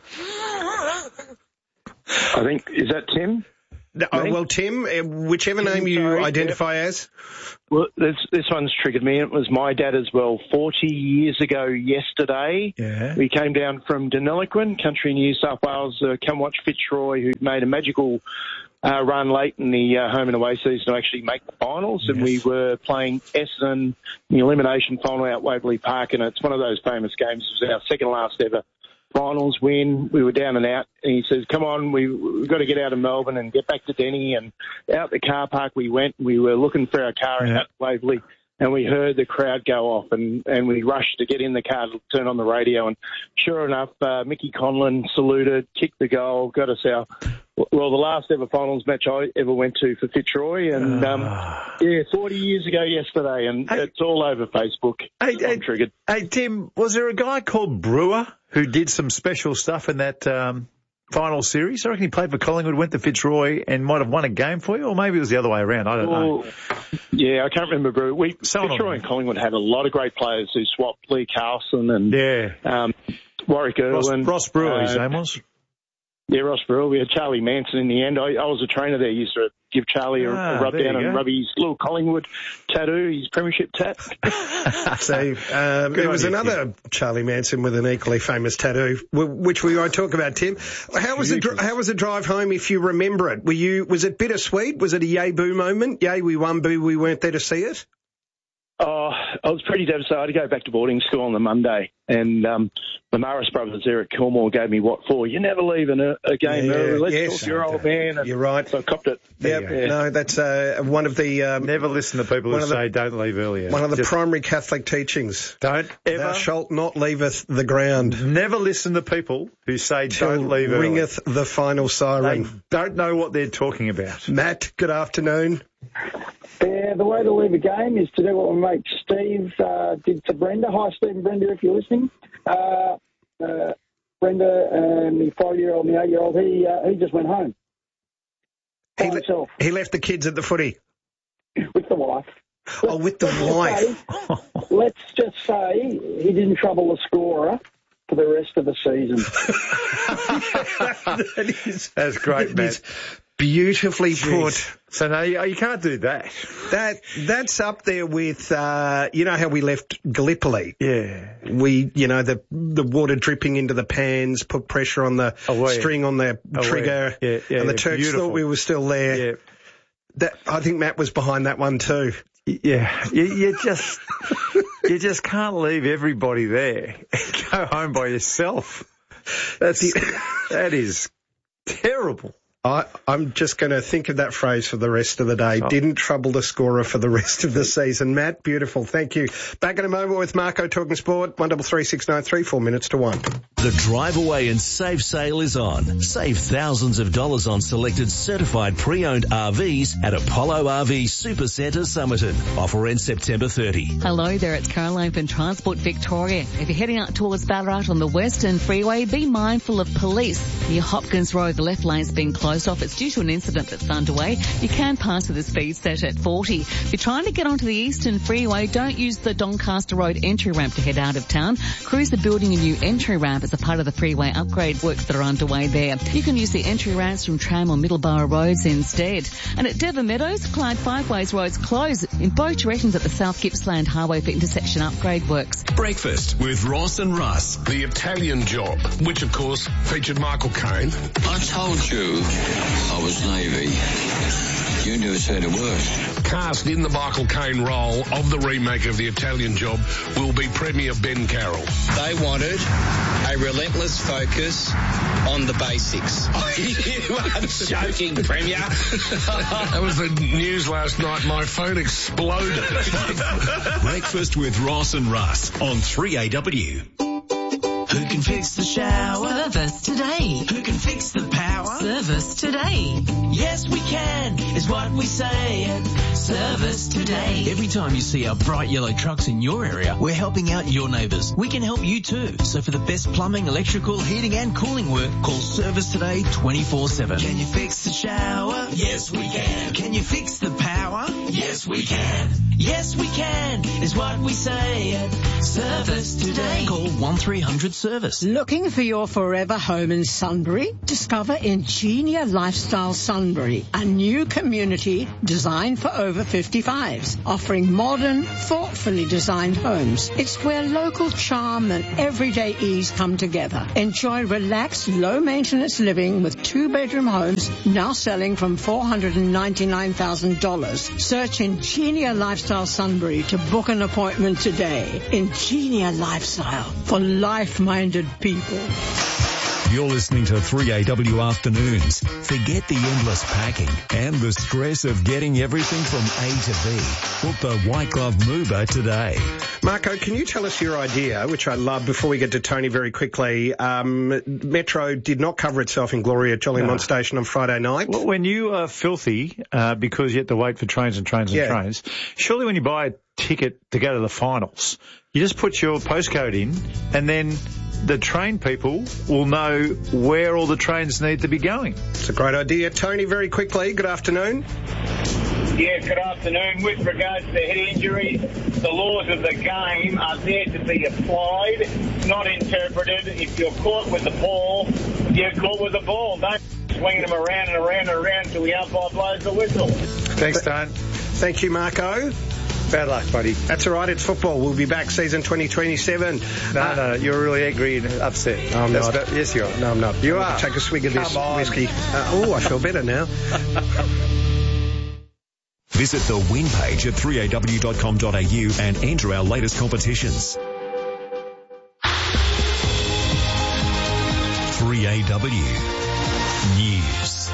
I think, is that Tim? Well, Tim, whichever name you identify as. Well, this one's triggered me. It was my dad as well. 40 years ago yesterday, we came down from Deniliquin, country New South Wales, come watch Fitzroy, who made a magical run late in the home and away season to actually make the finals. And we were playing Essendon in the elimination final out Waverley Park, and it's one of those famous games. It was our second last ever finals win. We were down and out, and he says, come on, we've got to get out of Melbourne and get back to Denny. And out the car park we went. We were looking for our car out Waverley, and we heard the crowd go off, and we rushed to get in the car to turn on the radio. And sure enough, Mickey Conlon saluted, kicked the goal, got us our... Well, the last ever finals match I ever went to for Fitzroy, and 40 years ago yesterday, and it's all over Facebook. I'm triggered. Hey, Tim, was there a guy called Brewer who did some special stuff in that final series? I reckon he played for Collingwood, went to Fitzroy, and might have won a game for you, or maybe it was the other way around. I don't know. Yeah, I can't remember Brewer. Fitzroy and Collingwood had a lot of great players who swapped. Lee Carlson and Warwick Irwin. Ross Brewer, his name was. Yeah, Ross Brewer. We had Charlie Manson in the end. I was a trainer there. Used to give Charlie a rub down and rub his little Collingwood tattoo, his premiership tat. So there was another Charlie Manson with an equally famous tattoo, which we won't talk about, Tim. How was the drive home, if you remember it? Was it bittersweet? Was it a yay boo moment? Yay, we won, boo, we weren't there to see it? Oh, I was pretty devastated. I had to go back to boarding school on the Monday, and the Morris brothers there at Kilmore gave me what for. You never leaving a game early. Let's talk to your old man. And you're right. So I copped it. No, that's one of the... never listen to people who say don't leave earlier. One of the primary Catholic teachings. Don't ever... Thou shalt not leaveth the ground. Never listen to people who say don't leave early. Ringeth the final siren. They don't know what they're talking about. Matt, good afternoon. Yeah, the way to leave a game is to do what my mate Steve did to Brenda. Hi, Steve and Brenda, if you're listening. Brenda and my 5-year-old, my 8-year-old, he just went home. He left the kids at the footy? With the wife. With the wife. Let's just say he didn't trouble the scorer for the rest of the season. That's great, Matt. Beautifully put. So no, you can't do that. That's up there with, you know how we left Gallipoli? Yeah. We, the water dripping into the pans, put pressure on the string on the trigger, and the Turks thought we were still there. Yeah. I think Matt was behind that one too. Yeah. You just can't leave everybody there and go home by yourself. That is terrible. I'm just going to think of that phrase for the rest of the day. Didn't trouble the scorer for the rest of the season. Matt, beautiful. Thank you. Back in a moment with Marco talking sport. 133693, 4 minutes to 1. The Drive Away and Save sale is on. Save thousands of dollars on selected certified pre-owned RVs at Apollo RV Supercentre Somerton. Offer ends September 30. Hello there, it's Caroline from Transport Victoria. If you're heading out towards Ballarat on the Western Freeway, be mindful of police. Near Hopkins Road, the left lane's been closed off. It's due to an incident that's underway. You can pass with a speed set at 40. If you're trying to get onto the Eastern Freeway, don't use the Doncaster Road entry ramp to head out of town. Crews are building a new entry ramp as a part of the freeway upgrade works that are underway there. You can use the entry ramps from Tram or Middleborough Roads instead. And at Devon Meadows, Clyde Fiveways Roads closed in both directions at the South Gippsland Highway for intersection upgrade works. Breakfast with Ross and Russ. The Italian Job, which of course featured Michael Caine. I told you I was Navy. You never said a word. Cast in the Michael Caine role of the remake of The Italian Job will be Premier Ben Carroll. They wanted a relentless focus on the basics. You are joking, Premier. That was the news last night. My phone exploded. Breakfast with Ross and Russ on 3AW. Who can fix the shower? Service today. Who can fix the power? Service today. Yes, we can, is what we say at Service Today. Every time you see our bright yellow trucks in your area, we're helping out your neighbours. We can help you too. So for the best plumbing, electrical, heating and cooling work, call Service Today 24/7. Can you fix the shower? Yes, we can. Can you fix the power? Yes, we can. Yes, we can, is what we say at Service Today. Call 1300 Service. Looking for your forever home in Sunbury? Discover Ingenia Lifestyle Sunbury, a new community designed for over 55s, offering modern, thoughtfully designed homes. It's where local charm and everyday ease come together. Enjoy relaxed, low-maintenance living with 2-bedroom homes now selling from $499,000. Search Ingenia Lifestyle Sunbury to book an appointment today. Ingenia Lifestyle for life-minded people. You're listening to 3AW Afternoons. Forget the endless packing and the stress of getting everything from A to B. Book the White Glove Mover today. Marco, can you tell us your idea, which I love, before we get to Tony very quickly? Metro did not cover itself in glory at Jollymont Station on Friday night. Well, when you are filthy because you have to wait for trains and trains and trains, surely when you buy a ticket to go to the finals, you just put your postcode in and then the train people will know where all the trains need to be going. It's a great idea. Tony, very quickly, good afternoon. Yeah, good afternoon. With regards to head injuries, the laws of the game are there to be applied, not interpreted. If you're caught with the ball, you're caught with the ball. Don't swing them around and around and around until the umpire blows the whistle. Thanks, Dan. Thank you, Marco. Bad luck, buddy. That's all right. It's football. We'll be back season 2027. No, you're really angry and upset. No, I'm not. Yes, you are. No, I'm not. You are. Take a swig of this whiskey. I feel better now. Visit the win page at 3aw.com.au and enter our latest competitions. 3AW News.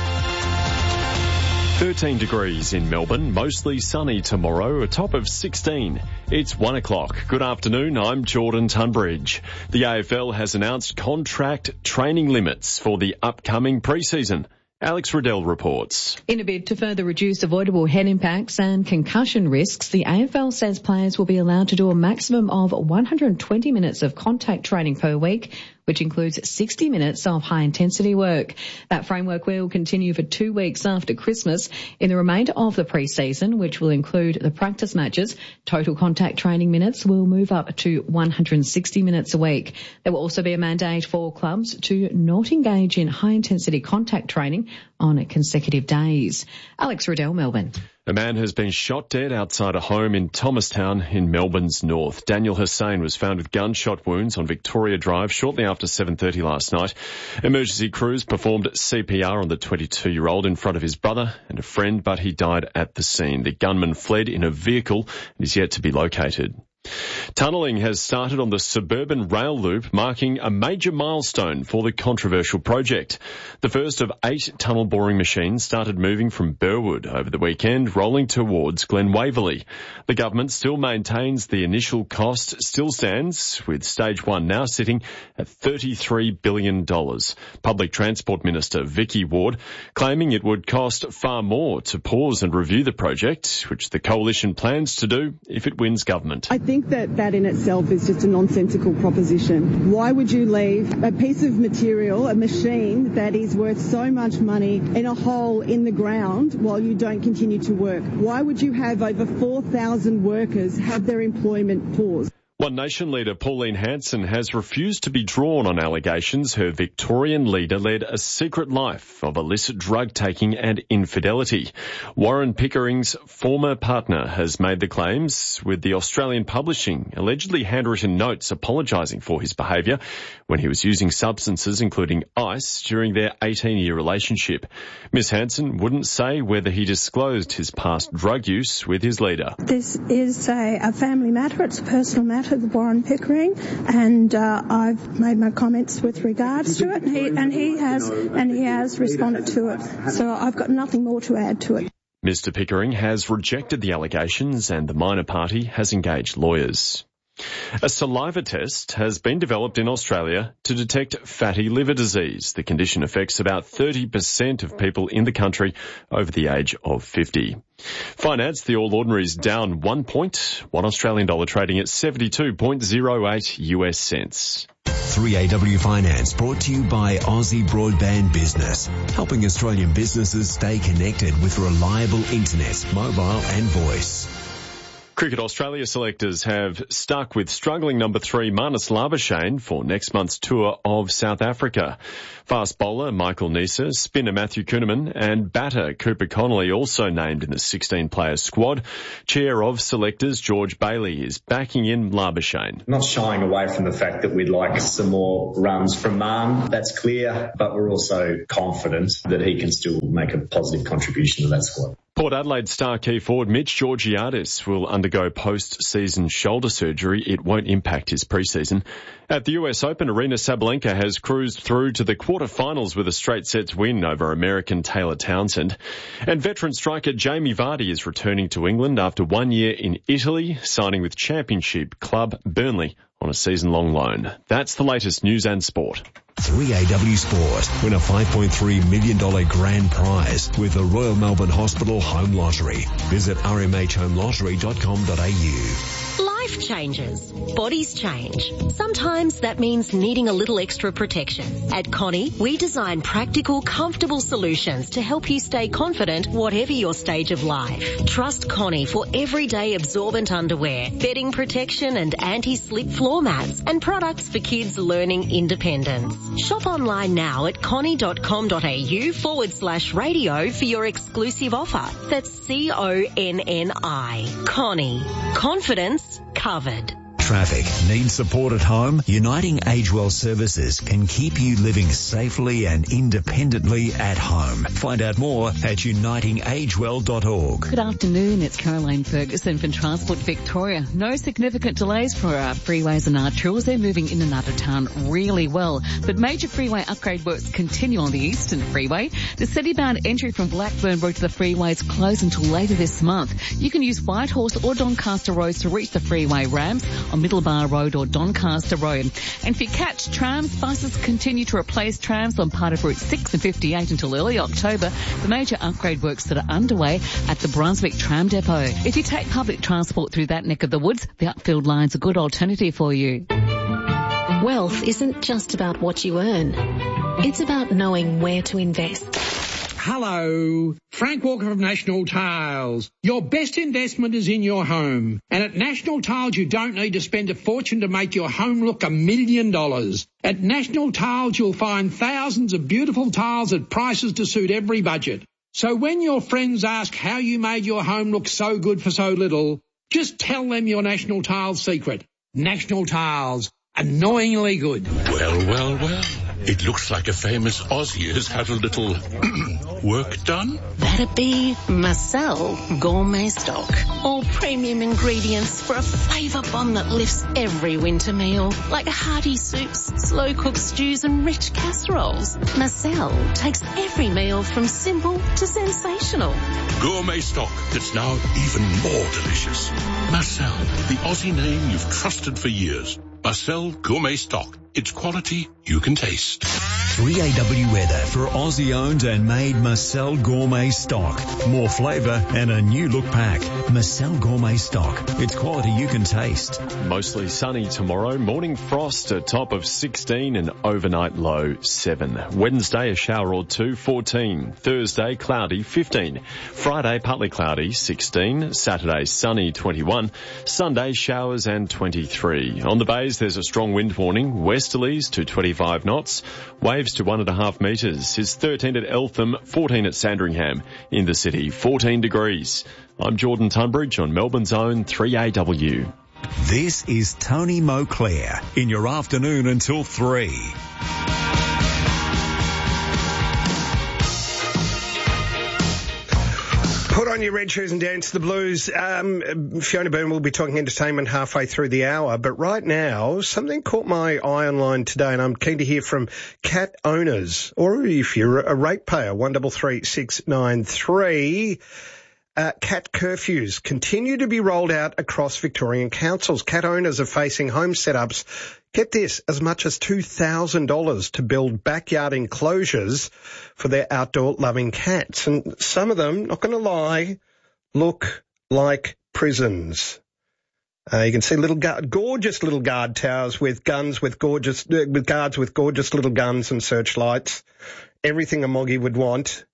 13 degrees in Melbourne, mostly sunny tomorrow, a top of 16. It's 1 o'clock. Good afternoon, I'm Jordan Tunbridge. The AFL has announced contract training limits for the upcoming pre-season. Alex Riddell reports. In a bid to further reduce avoidable head impacts and concussion risks, the AFL says players will be allowed to do a maximum of 120 minutes of contact training per week, which includes 60 minutes of high-intensity work. That framework will continue for 2 weeks after Christmas. In the remainder of the pre-season, which will include the practice matches, total contact training minutes will move up to 160 minutes a week. There will also be a mandate for clubs to not engage in high-intensity contact training on consecutive days. Alex Riddell, Melbourne. A man has been shot dead outside a home in Thomastown in Melbourne's north. Daniel Hussain was found with gunshot wounds on Victoria Drive shortly after 7:30 last night. Emergency crews performed CPR on the 22-year-old in front of his brother and a friend, but he died at the scene. The gunman fled in a vehicle and is yet to be located. Tunnelling has started on the suburban rail loop, marking a major milestone for the controversial project. The first of 8 tunnel boring machines started moving from Burwood over the weekend, rolling towards Glen Waverley. The government still maintains the initial cost still stands, with stage 1 now sitting at $33 billion. Public Transport Minister Vicky Ward claiming it would cost far more to pause and review the project, which the coalition plans to do if it wins government. I think that in itself is just a nonsensical proposition. Why would you leave a piece of material, a machine that is worth so much money, in a hole in the ground while you don't continue to work? Why would you have over 4,000 workers have their employment paused? One Nation leader Pauline Hanson has refused to be drawn on allegations her Victorian leader led a secret life of illicit drug taking and infidelity. Warren Pickering's former partner has made the claims, with the Australian Publishing allegedly handwritten notes apologising for his behaviour when he was using substances including ice during their 18-year relationship. Ms Hanson wouldn't say whether he disclosed his past drug use with his leader. This is a family matter. It's a personal matter, the Warren Pickering, and I've made my comments with regards to it, and he has responded to it. So I've got nothing more to add to it. Mr Pickering has rejected the allegations and the minor party has engaged lawyers. A saliva test has been developed in Australia to detect fatty liver disease. The condition affects about 30% of people in the country over the age of 50. Finance, the All Ordinaries down 1 point, $1 Australian dollar trading at 72.08 US cents. 3AW Finance brought to you by Aussie Broadband Business, helping Australian businesses stay connected with reliable internet, mobile and voice. Cricket Australia selectors have stuck with struggling number 3 Marnus Labuschagne for next month's tour of South Africa. Fast bowler Michael Neser, spinner Matthew Kuhnemann and batter Cooper Connolly also named in the 16-player squad. Chair of selectors George Bailey is backing in Labuschagne. Not shying away from the fact that we'd like some more runs from Marn, that's clear, but we're also confident that he can still make a positive contribution to that squad. Port Adelaide star key forward Mitch Georgiadis will undergo post-season shoulder surgery. It won't impact his pre-season. At the US Open, Aryna Sabalenka has cruised through to the quarterfinals with a straight sets win over American Taylor Townsend. And veteran striker Jamie Vardy is returning to England after 1 year in Italy, signing with Championship club Burnley on a season-long loan. That's the latest news and sport. 3AW Sport. Win a $5.3 million grand prize with the Royal Melbourne Hospital Home Lottery. Visit rmhhomelottery.com.au. Life changes. Bodies change. Sometimes that means needing a little extra protection. At Connie, we design practical, comfortable solutions to help you stay confident whatever your stage of life. Trust Connie for everyday absorbent underwear, bedding protection and anti-slip floor mats, and products for kids learning independence. Shop online now at connie.com.au/radio for your exclusive offer. That's CONNI. Connie. Confidence covered. Traffic. Need support at home? Uniting Agewell Services can keep you living safely and independently at home. Find out more at unitingagewell.org. Good afternoon, it's Caroline Ferguson from Transport Victoria. No significant delays for our freeways and arterials. They're moving in and out of town really well. But major freeway upgrade works continue on the Eastern Freeway. The city-bound entry from Blackburn Road to the freeway is closed until later this month. You can use Whitehorse or Doncaster roads to reach the freeway ramps on Middlebar Road or Doncaster Road. And if you catch trams, buses continue to replace trams on part of Route 6 and 58 until early October. The major upgrade works that are underway at the Brunswick Tram Depot. If you take public transport through that neck of the woods, the Upfield Line's a good alternative for you. Wealth isn't just about what you earn. It's about knowing where to invest. Hello, Frank Walker of National Tiles. Your best investment is in your home. And at National Tiles, you don't need to spend a fortune to make your home look $1 million. At National Tiles, you'll find thousands of beautiful tiles at prices to suit every budget. So when your friends ask how you made your home look so good for so little, just tell them your National Tiles secret. National Tiles. Annoyingly good. Well. It looks like a famous Aussie has had a little work done. That'd be Marcel Gourmet Stock. All premium ingredients for a flavour bomb that lifts every winter meal. Like hearty soups, slow-cooked stews and rich casseroles. Marcel takes every meal from simple to sensational. Gourmet stock that's now even more delicious. Marcel, the Aussie name you've trusted for years. Marcel Gourmet Stock. It's quality you can taste. 3AW weather for Aussie-owned and made Marcel Gourmet Stock. More flavour and a new look pack. Marcel Gourmet Stock. It's quality you can taste. Mostly sunny tomorrow. Morning frost, a top of 16 and overnight low 7. Wednesday, a shower or two, 14. Thursday, cloudy, 15. Friday, partly cloudy, 16. Saturday, sunny, 21. Sunday, showers and 23. On the bays, there's a strong wind warning. Westerlies to 25 knots. Waves to 1.5 metres. It's 13 at Eltham, 14 at Sandringham. In the city, 14 degrees. I'm Jordan Tunbridge on Melbourne's own 3AW. This is Tony Moclair in your afternoon until 3. Put on your red shoes and dance the blues. Fiona Byrne will be talking entertainment halfway through the hour, but right now, something caught my eye online today, and I'm keen to hear from cat owners, or if you're a ratepayer, 133693. Cat curfews continue to be rolled out across Victorian councils. Cat owners are facing home setups, get this, as much as $2,000 to build backyard enclosures for their outdoor-loving cats. And some of them, not going to lie, look like prisons. You can see gorgeous little guard towers with guards with gorgeous little guns and searchlights. Everything a moggy would want.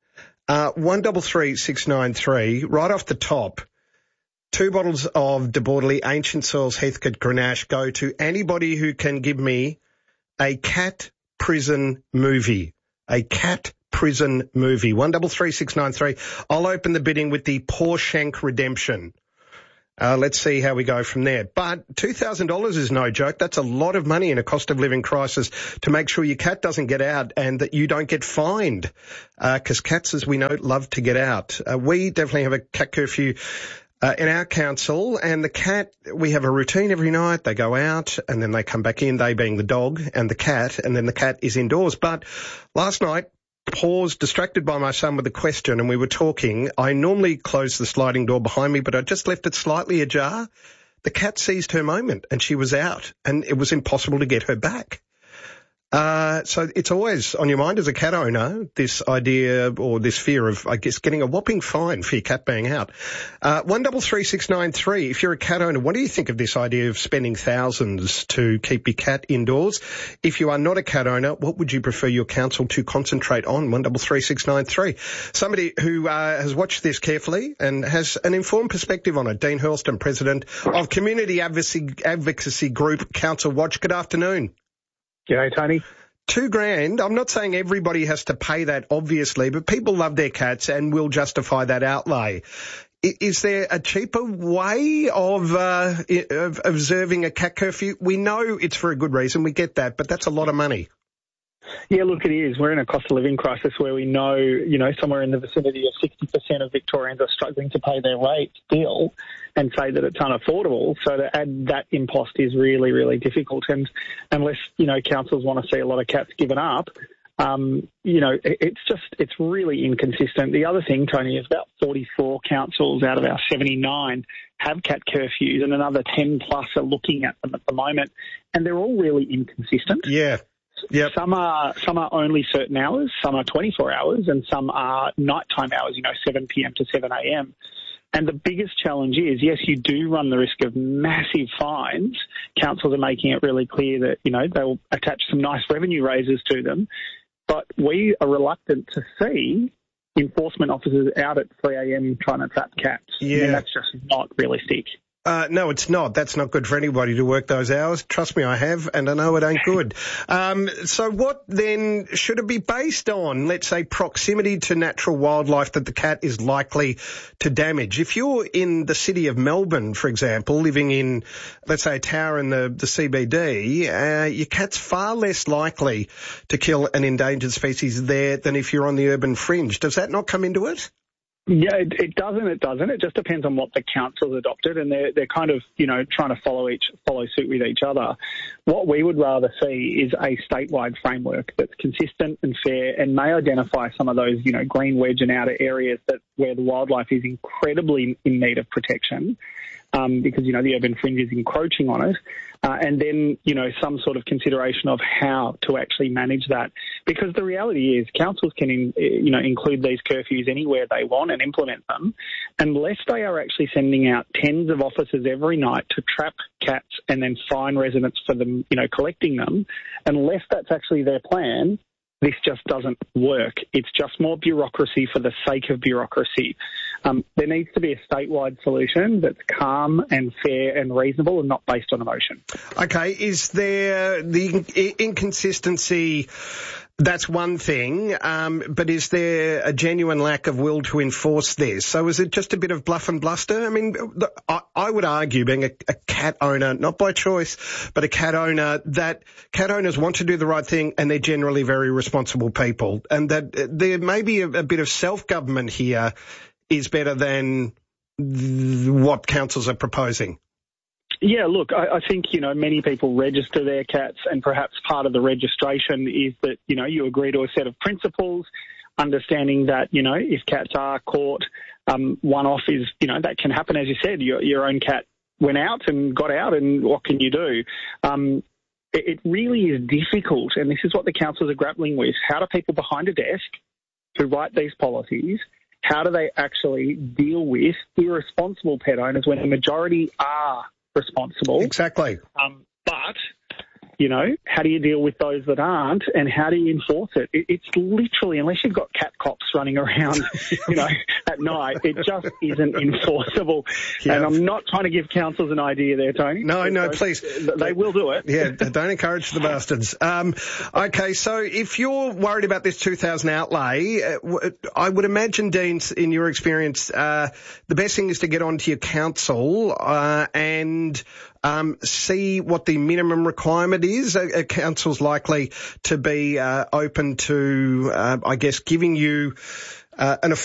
133693, right off the top, 2 bottles of De Bordeley Ancient Soils Heathcote Grenache go to anybody who can give me a cat prison movie. A cat prison movie. 133693. I'll open the bidding with the Pawshank Redemption. Let's see how we go from there. But $2,000 is no joke. That's a lot of money in a cost of living crisis to make sure your cat doesn't get out and that you don't get fined. 'Cause cats, as we know, love to get out. We definitely have a cat curfew in our council, and the cat, we have a routine every night. They go out and then they come back in, they being the dog and the cat, and then the cat is indoors. But last night, paused, distracted by my son with a question, and we were talking. I normally close the sliding door behind me, but I just left it slightly ajar. The cat seized her moment and she was out, and it was impossible to get her back. So it's always on your mind as a cat owner, this idea or this fear of, I guess, getting a whopping fine for your cat being out. 133693, if you're a cat owner, what do you think of this idea of spending thousands to keep your cat indoors? If you are not a cat owner, what would you prefer your council to concentrate on? 133693. Somebody who has watched this carefully and has an informed perspective on it, Dean Hurlston, President of Community Advocacy Group Council Watch. Good afternoon. G'day, Tony. $2,000. I'm not saying everybody has to pay that, obviously, but people love their cats and will justify that outlay. Is there a cheaper way of observing a cat curfew? We know it's for a good reason. We get that, but that's a lot of money. Yeah, look, it is. We're in a cost of living crisis where we know, somewhere in the vicinity of 60% of Victorians are struggling to pay their rate still and say that it's unaffordable. So to add that impost is really, really difficult. And unless, councils want to see a lot of cats given up, it's really inconsistent. The other thing, Tony, is about 44 councils out of our 79 have cat curfews, and another 10 plus are looking at them at the moment. And they're all really inconsistent. Yeah. Yep. Some are only certain hours, some are 24 hours, and some are nighttime hours, 7 p.m. to 7 a.m. And the biggest challenge is, yes, you do run the risk of massive fines. Councils are making it really clear that, they'll attach some nice revenue raises to them. But we are reluctant to see enforcement officers out at 3 a.m. trying to trap cats. Yeah. I mean, that's just not realistic. No, it's not. That's not good for anybody to work those hours. Trust me, I have, and I know it ain't good. So what then should it be based on? Let's say proximity to natural wildlife that the cat is likely to damage. If you're in the city of Melbourne, for example, living in, let's say, a tower in the CBD, your cat's far less likely to kill an endangered species there than if you're on the urban fringe. Does that not come into it? Yeah, it doesn't. It just depends on what the council's adopted, and they're kind of, trying to follow suit with each other. What we would rather see is a statewide framework that's consistent and fair and may identify some of those, green wedge and outer areas where the wildlife is incredibly in need of protection, because, the urban fringe is encroaching on it. And then, some sort of consideration of how to actually manage that. Because the reality is councils can, include these curfews anywhere they want and implement them, unless they are actually sending out tens of officers every night to trap cats and then fine residents for them, collecting them. Unless that's actually their plan, this just doesn't work. It's just more bureaucracy for the sake of bureaucracy. There needs to be a statewide solution that's calm and fair and reasonable and not based on emotion. Okay, is there the inconsistency? That's one thing, but is there a genuine lack of will to enforce this? So is it just a bit of bluff and bluster? I mean, I would argue, being a cat owner, not by choice, but a cat owner, that cat owners want to do the right thing and they're generally very responsible people, and that there may be a bit of self-government here is better than what councils are proposing. Yeah, look, I think, many people register their cats, and perhaps part of the registration is that, you agree to a set of principles, understanding that, if cats are caught one-off is, that can happen, as you said. Your own cat went out and got out, and what can you do? It really is difficult, and this is what the councils are grappling with. How do people behind a desk who write these policies, how do they actually deal with irresponsible pet owners when the majority are responsible? Exactly. But, how do you deal with those that aren't, and how do you enforce it? It's literally, unless you've got cat cops running around, at night, it just isn't enforceable. Yeah. And I'm not trying to give councils an idea there, Tony. No, please. They will do it. Yeah, don't encourage the bastards. Okay, so if you're worried about this 2,000 outlay, I would imagine, Dean, in your experience, the best thing is to get onto your council and see what the minimum requirement is. A council's likely to be open to, giving you an